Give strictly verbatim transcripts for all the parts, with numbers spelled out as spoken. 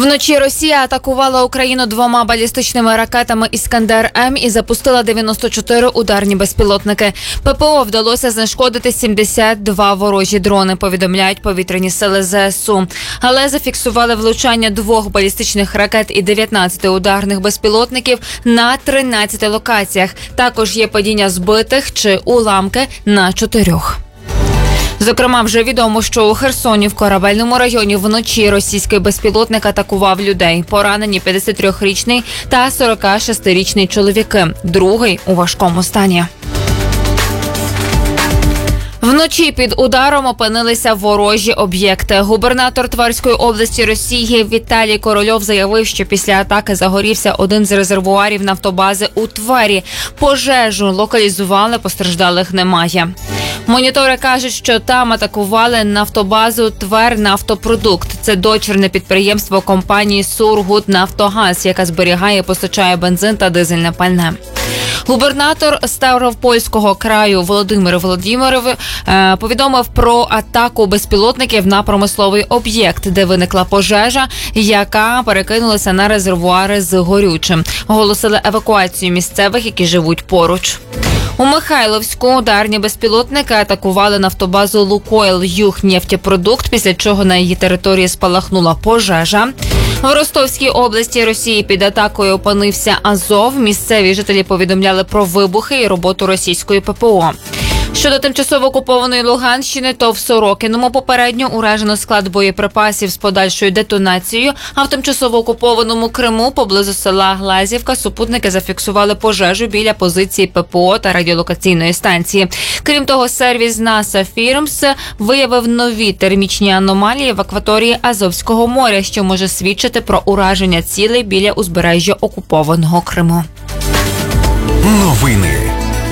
Вночі Росія атакувала Україну двома балістичними ракетами «Іскандер-М» і запустила дев'яносто чотири ударні безпілотники. ППО вдалося знешкодити сімдесят два ворожі дрони, повідомляють повітряні сили ЗСУ. Але зафіксували влучання двох балістичних ракет і дев'ятнадцяти ударних безпілотників на тринадцяти локаціях. Також є падіння збитих чи уламки на чотирьох. Зокрема, вже відомо, що у Херсоні в Корабельному районі вночі російський безпілотник атакував людей. Поранені п'ятдесятитрирічний та сорокашестирічний чоловіки. Другий у важкому стані. Вночі під ударом опинилися ворожі об'єкти. Губернатор Тверської області Росії Віталій Корольов заявив, що після атаки загорівся один з резервуарів нафтобази у Твері. Пожежу локалізували, постраждалих немає. Монітори кажуть, що там атакували нафтобазу «Твернафтопродукт». Це дочірне підприємство компанії «Сургутнафтогаз», яка зберігає і постачає бензин та дизельне пальне. Губернатор Ставропольського краю Володимир Володимиров е, повідомив про атаку безпілотників на промисловий об'єкт, де виникла пожежа, яка перекинулася на резервуари з горючим. Оголосили евакуацію місцевих, які живуть поруч. У Михайловську ударні безпілотники атакували нафтобазу «Лукойл Югнефтепродукт», після чого на її території спалахнула пожежа. В Ростовській області Росії під атакою опинився Азов. Місцеві жителі повідомляли про вибухи і роботу російської ППО. Щодо тимчасово окупованої Луганщини, то в Сорокіному попередньо уражено склад боєприпасів з подальшою детонацією, а в тимчасово окупованому Криму поблизу села Глазівка супутники зафіксували пожежу біля позиції ППО та радіолокаційної станції. Крім того, сервіс NASA Firms виявив нові термічні аномалії в акваторії Азовського моря, що може свідчити про ураження цілей біля узбережжя окупованого Криму. Новини.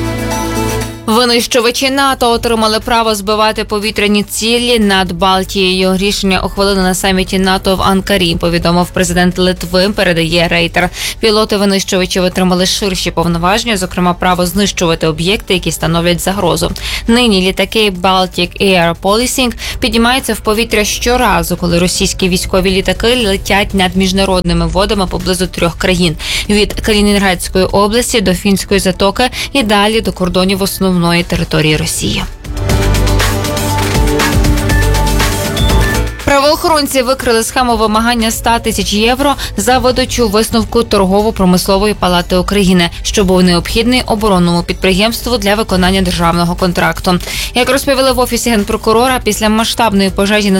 Винищувачі НАТО отримали право збивати повітряні цілі над Балтією. Рішення ухвалили на саміті НАТО в Анкарі, повідомив президент Литви, передає Рейтер. Пілоти винищувачів отримали ширші повноваження, зокрема право знищувати об'єкти, які становлять загрозу. Нині літаки Baltic Air Policing піднімаються в повітря щоразу, коли російські військові літаки летять над міжнародними водами поблизу трьох країн – від Калінінградської області до Фінської затоки і далі до кордонів основної території Росії. Правоохоронці викрили схему вимагання ста тисяч євро за видачу висновку Торгово-промислової палати України, що був необхідний оборонному підприємству для виконання державного контракту. Як розповіли в Офісі Генпрокурора, після масштабної пожежі на